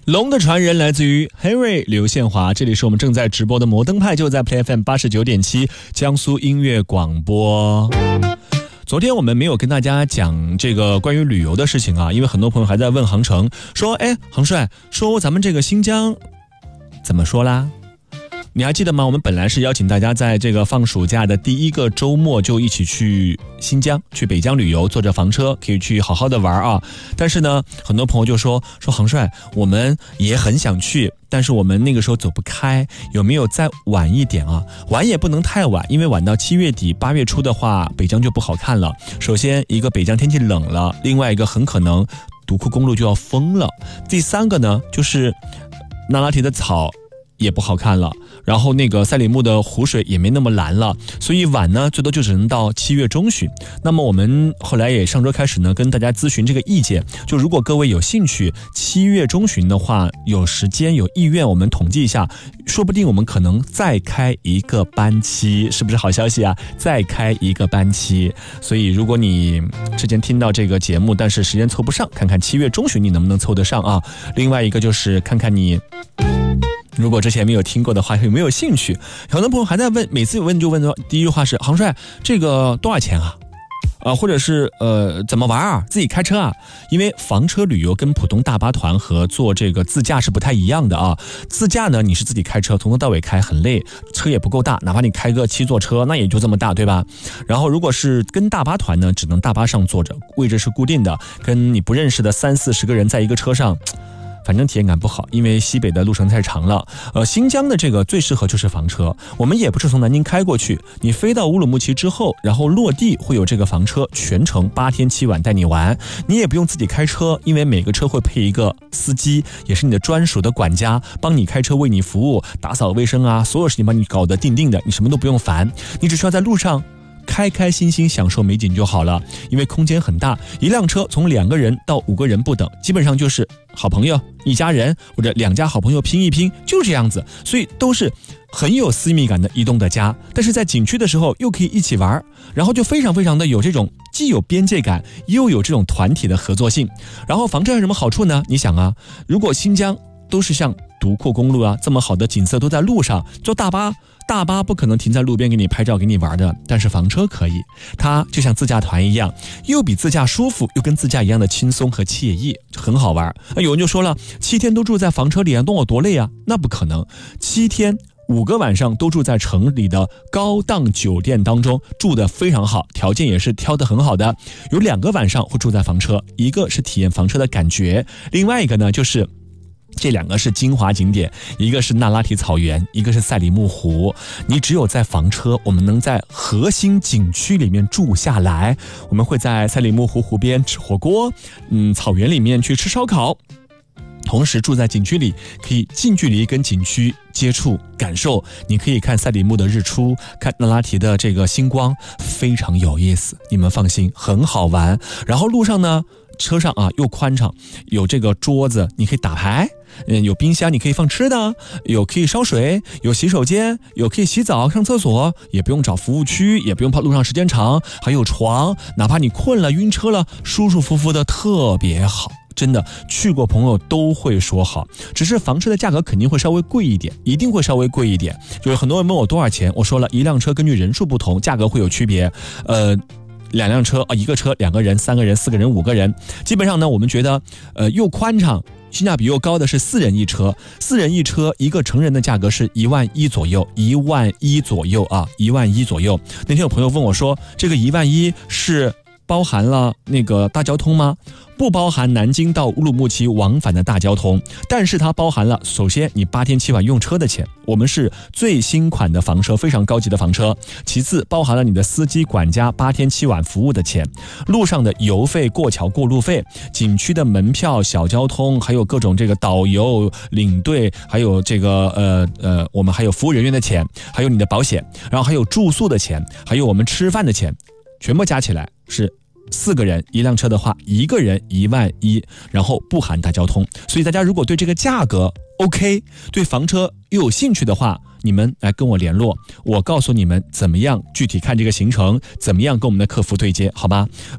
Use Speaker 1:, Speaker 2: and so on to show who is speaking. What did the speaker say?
Speaker 1: 龙的传人来自于 Henry 刘宪华，这里是我们正在直播的摩登派，就在 Play FM 89.7江苏音乐广播。昨天我们没有跟大家讲这个关于旅游的事情啊，因为很多朋友还在问航程，说航帅，说咱们这个新疆怎么说啦？你还记得吗？我们本来是邀请大家在这个放暑假的第一个周末就一起去新疆，去北疆旅游，坐着房车可以去好好的玩啊。但是呢，很多朋友就说航帅，我们也很想去，但是我们那个时候走不开，有没有再晚一点啊？晚也不能太晚，因为晚到7月底8月初的话，北疆就不好看了。首先一个北疆天气冷了，另外一个很可能独库公路就要封了，第三个呢就是那拉提的草也不好看了，然后那个赛里木的湖水也没那么蓝了，所以晚呢最多就只能到7月中旬。那么我们后来也上周开始呢跟大家咨询这个意见，就如果各位有兴趣7月中旬的话，有时间有意愿，我们统计一下，说不定我们可能再开一个班期，是不是好消息啊？再开一个班期。所以如果你之前听到这个节目但是时间凑不上，看看7月中旬你能不能凑得上啊。另外一个就是看看你如果之前没有听过的话，有没有兴趣？很多朋友还在问，每次有问就问的第一句话是：航帅，这个多少钱啊？或者是怎么玩啊？自己开车啊？因为房车旅游跟普通大巴团和坐这个自驾是不太一样的啊。自驾呢，你是自己开车，从头到尾开很累，车也不够大，哪怕你开个7座车，那也就这么大，对吧？然后如果是跟大巴团呢，只能大巴上坐着，位置是固定的，跟你不认识的30-40个人在一个车上，反正体验感不好，因为西北的路程太长了。新疆的这个最适合就是房车，我们也不是从南京开过去，你飞到乌鲁木齐之后，然后落地会有这个房车，全程8天7晚带你玩，你也不用自己开车，因为每个车会配一个司机，也是你的专属的管家，帮你开车为你服务，打扫卫生啊，所有事情帮你搞得定定的，你什么都不用烦，你只需要在路上开开心心享受美景就好了。因为空间很大，一辆车从2个人到5个人不等，基本上就是好朋友一家人或者2家好朋友拼一拼，就这样子，所以都是很有私密感的移动的家。但是在景区的时候又可以一起玩，然后就非常非常的有这种既有边界感又有这种团体的合作性。然后房车有什么好处呢？你想啊，如果新疆都是像独库公路啊这么好的景色都在路上，坐大巴不可能停在路边给你拍照给你玩的，但是房车可以，它就像自驾团一样，又比自驾舒服，又跟自驾一样的轻松和惬意，很好玩。有人就说了，7天都住在房车里啊，那我多累啊？那不可能，7天5个晚上都住在城里的高档酒店当中，住得非常好，条件也是挑得很好的。有2个晚上会住在房车，一个是体验房车的感觉，另外一个呢就是这2个是精华景点，一个是那拉提草原，一个是赛里木湖。你只有在房车，我们能在核心景区里面住下来，我们会在赛里木湖湖边吃火锅，草原里面去吃烧烤，同时住在景区里，可以近距离跟景区接触感受，你可以看赛里木的日出，看那拉提的这个星光，非常有意思，你们放心，很好玩。然后路上呢，车上啊又宽敞，有这个桌子你可以打牌，有冰箱你可以放吃的，有可以烧水，有洗手间，有可以洗澡上厕所，也不用找服务区，也不用怕路上时间长，还有床，哪怕你困了晕车了，舒舒服服的特别好。真的去过朋友都会说好，只是房车的价格肯定会稍微贵一点，一定会稍微贵一点。就是很多人问我多少钱，我说了，一辆车根据人数不同，价格会有区别。2辆车一个车2个人3个人4个人5个人，基本上呢我们觉得又宽敞性价比又高的是4人一车，4人一车一个成人的价格是11000左右，11000左右啊，11000左右。那天有朋友问我说，这个11000是包含了那个大交通吗？不包含南京到乌鲁木齐往返的大交通，但是它包含了首先你8天7晚用车的钱，我们是最新款的房车，非常高级的房车。其次包含了你的司机管家8天7晚服务的钱，路上的油费过桥过路费，景区的门票小交通，还有各种这个导游领队，还有这个我们还有服务人员的钱，还有你的保险，然后还有住宿的钱，还有我们吃饭的钱，全部加起来是4个人一辆车的话，1个人11000，然后不含大交通。所以大家如果对这个价格 OK， 对房车又有兴趣的话，你们来跟我联络，我告诉你们怎么样具体看这个行程，怎么样跟我们的客服对接，好吧？